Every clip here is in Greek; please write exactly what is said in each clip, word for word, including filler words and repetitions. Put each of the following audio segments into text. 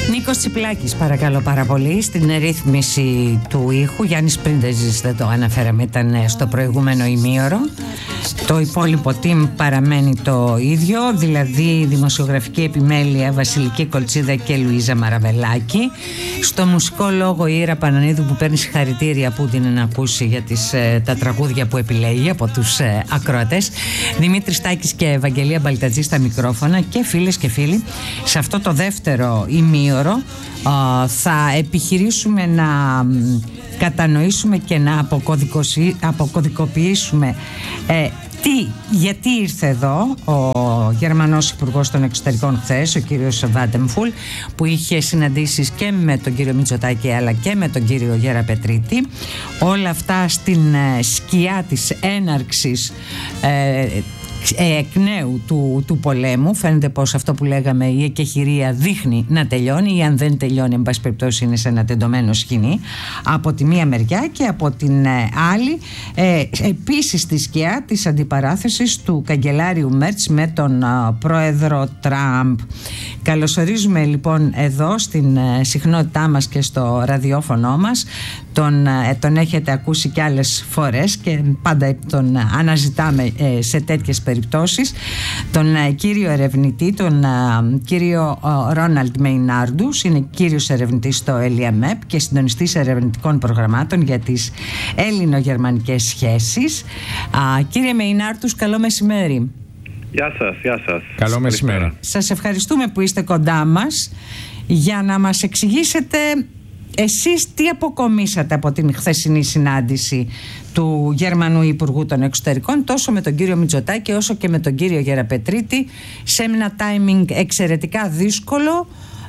Νίκος Τσιπλάκης, παρακαλώ πάρα πολύ, στην ρύθμιση του ήχου. Γιάννης Πρίντεζης, δεν το αναφέραμε, ήταν στο προηγούμενο ημίωρο. Το υπόλοιπο team παραμένει το ίδιο, δηλαδή δημοσιογραφική επιμέλεια Βασιλική Κολτσίδα και Λουίζα Μαραβελάκη. Στο μουσικό λόγο η Ήρα Πανανίδου, που παίρνει συγχαρητήρια που την να ακούσει για τις, τα τραγούδια που επιλέγει από τους ε, ακροατές. Δημήτρης Τάκης και Ευαγγελία Μπαλτατζή στα μικρόφωνα. Και φίλες και φίλοι, σε αυτό το δεύτερο ημίωρο ε, θα επιχειρήσουμε να κατανοήσουμε και να αποκωδικοποιήσουμε ε, τι, γιατί ήρθε εδώ ο Γερμανός Υπουργός των Εξωτερικών χθες, ο κύριος Βάντεμφουλ, που είχε συναντήσεις και με τον κύριο Μητσοτάκη αλλά και με τον κύριο Γεραπετρίτη. Όλα αυτά στην σκιά της έναρξης ε, εκ νέου του, του πολέμου. Φαίνεται πως αυτό που λέγαμε, η εκεχηρία δείχνει να τελειώνει, ή αν δεν τελειώνει, εν πάση περιπτώσει, είναι σε ένα τεντωμένο σκηνή από τη μία μεριά, και από την άλλη ε, επίσης στη σκιά της αντιπαράθεσης του καγκελάριου Μέρτς με τον α, πρόεδρο Τραμπ. Καλωσορίζουμε λοιπόν εδώ στην ε, συχνότητά μας και στο ραδιόφωνο μας. Τον, ε, τον έχετε ακούσει κι άλλες φορές και πάντα τον αναζητάμε ε, σε τέτοιες περιπτώσεις, τον ε, κύριο ερευνητή, τον ε, κύριο ε, Ρόναλντ Μεϊνάρντους. Είναι κύριος ερευνητής στο ΕΛΙΑΜΕΠ και συντονιστής ερευνητικών προγραμμάτων για τις έλληνο-γερμανικές σχέσεις. Α, κύριε Μεϊνάρντους, καλό μεσημέρι. Γεια σας, γεια σας. Καλό μεσημέρι. Σας ευχαριστούμε που είστε κοντά μας για να μας εξηγήσετε εσείς τι αποκομίσατε από την χθεσινή συνάντηση του Γερμανού Υπουργού των Εξωτερικών, τόσο με τον κύριο Μητσοτάκη όσο και με τον κύριο Γεραπετρίτη, σε ένα timing εξαιρετικά δύσκολο,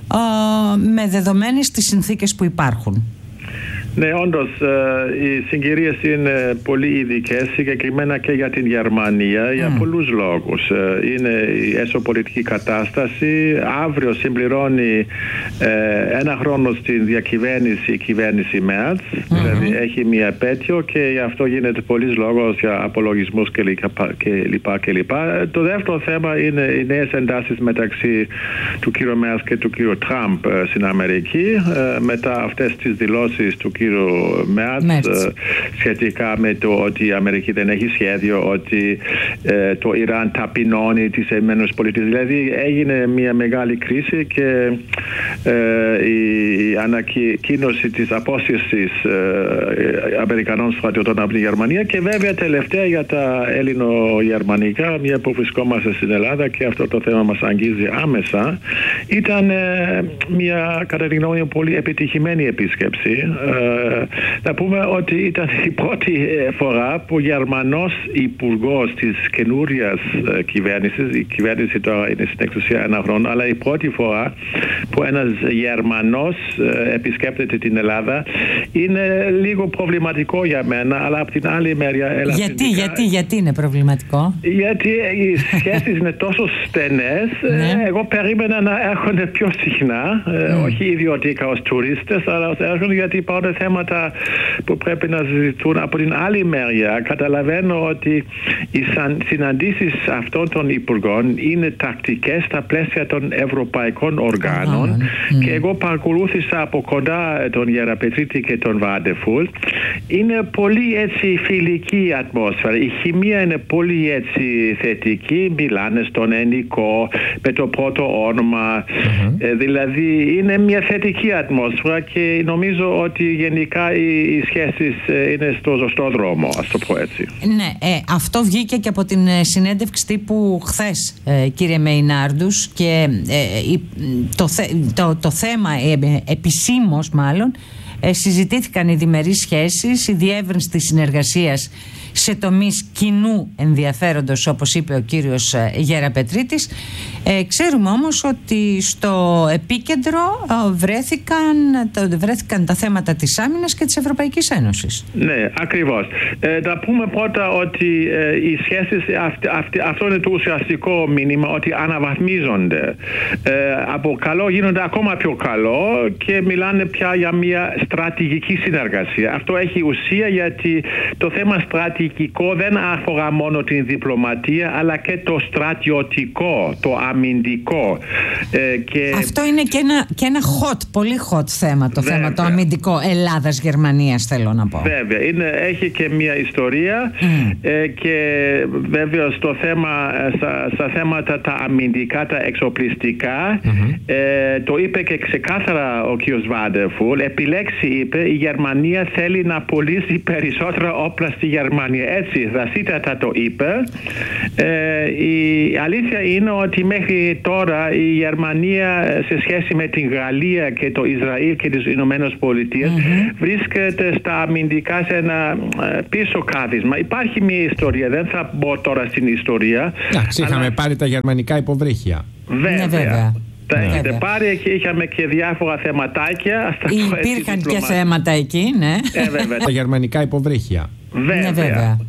με δεδομένες τις συνθήκες που υπάρχουν. Ναι, όντως, οι συγκυρίες είναι πολύ ειδικές, συγκεκριμένα και για την Γερμανία, mm. για πολλούς λόγους. Είναι η εσωπολιτική κατάσταση. Αύριο συμπληρώνει ε, ένα χρόνο στην διακυβέρνηση η κυβέρνηση Μέρτς, mm-hmm. δηλαδή έχει μια επέτειο, και γι' αυτό γίνεται πολλής λόγος για απολογισμούς κλπ. κλπ. Το δεύτερο θέμα είναι οι νέες εντάσεις μεταξύ του κ. Μέρτς και του κ. Τραμπ ε, στην Αμερική, ε, μετά αυτές τις δηλώσεις του κύριο Μέρτς ε, σχετικά με το ότι η Αμερική δεν έχει σχέδιο, ότι ε, το Ιράν ταπεινώνει τις ΗΠΑ. Δηλαδή έγινε μια μεγάλη κρίση, και ε, η ανακοίνωση της απόσυρσης ε, Αμερικανών στρατιωτών από τη Γερμανία, και βέβαια τελευταία για τα ελληνο-γερμανικά, μια που βρισκόμαστε στην Ελλάδα και αυτό το θέμα μας αγγίζει άμεσα, ήταν ε, μια κατά τη γνώμη μου πολύ επιτυχημένη επίσκεψη. Να πούμε ότι ήταν η πρώτη φορά που ο Γερμανός υπουργός της καινούριας κυβέρνησης, η κυβέρνηση τώρα είναι στην εξουσία ένα χρόνο, αλλά η πρώτη φορά που ένας Γερμανός επισκέπτεται την Ελλάδα, είναι λίγο προβληματικό για μένα, αλλά από την άλλη μεριά... Γιατί, γιατί, γιατί είναι προβληματικό? Γιατί οι σχέσεις είναι τόσο στενές, ναι. Εγώ περίμενα να έρχονται πιο συχνά, mm. όχι ιδιωτικά ως τουρίστες, αλλά ως έρχονται, γιατί υπάρχουν θέματα που πρέπει να συζητούν. Από την άλλη μεριά καταλαβαίνω ότι οι συναντήσεις αυτών των υπουργών είναι τακτικές στα πλαίσια των ευρωπαϊκών οργάνων, mm. και εγώ παρακολούθησα από κοντά τον Γεραπετρίτη και τον Βάντεμφουλ. Είναι πολύ έτσι φιλική η ατμόσφαιρα, η χημεία είναι πολύ έτσι θετική, μιλάνε στον ενικό με το πρώτο όνομα, mm-hmm. ε, δηλαδή είναι μια θετική ατμόσφαιρα, και νομίζω ότι γενικά οι, οι σχέσεις είναι στο σωστό δρόμο, ας το πω έτσι. Ναι, ε, αυτό βγήκε και από την συνέντευξη τύπου χθες, ε, κύριε Μεϊνάρντους, και ε, το, το, το θέμα ε, επισήμως μάλλον ε, συζητήθηκαν οι διμερείς σχέσεις, η διεύρυνση της συνεργασίας σε τομείς κοινού ενδιαφέροντος, όπως είπε ο κύριος Γεραπετρίτης. Ε, ξέρουμε όμως ότι στο επίκεντρο βρέθηκαν, βρέθηκαν τα θέματα της άμυνας και της Ευρωπαϊκής Ένωσης. Ναι, ακριβώς. Ε, να πούμε πρώτα ότι ε, οι σχέσεις, αυτ, αυτ, αυτό είναι το ουσιαστικό μήνυμα, ότι αναβαθμίζονται. Ε, από καλό γίνονται ακόμα πιο καλό, και μιλάνε πια για μια στρατηγική συνεργασία. Αυτό έχει ουσία, γιατί το θέμα στρατηγική στρατηγικό δεν αφορά μόνο την διπλωματία, αλλά και το στρατιωτικό, το αμυντικό. Ε, και... Αυτό είναι και ένα, και ένα hot, πολύ hot θέμα, το Βέβαια. θέμα το αμυντικό Ελλάδας-Γερμανίας, θέλω να πω. Βέβαια, είναι, έχει και μια ιστορία mm. ε, και βέβαια στο θέμα, στα, στα θέματα τα αμυντικά, τα εξοπλιστικά, mm-hmm. ε, το είπε και ξεκάθαρα ο κ. Βάντεφουλ, επιλέξει, είπε, η Γερμανία θέλει να πουλήσει περισσότερα όπλα στη Γερμανία. Έτσι, δραστήτατα το είπε. Ε, η αλήθεια είναι ότι μέχρι τώρα η Γερμανία σε σχέση με την Γαλλία και το Ισραήλ και τις Ηνωμένες Πολιτείες mm-hmm. βρίσκεται στα αμυντικά σε ένα πίσω κάθισμα. Υπάρχει μια ιστορία, δεν θα μπω τώρα στην ιστορία. Εντάξει, είχαμε αλλά... πάρει τα γερμανικά υποβρύχια. Βέβαια. Ναι, βέβαια. Τα ναι, έχετε πάρει και είχαμε και διάφορα θεματάκια. Υπήρχαν και θέματα εκεί, ναι. Ε, βέβαια. Τα γερμανικά υποβρύχια. Βέβαια. Ναι, βέβαια.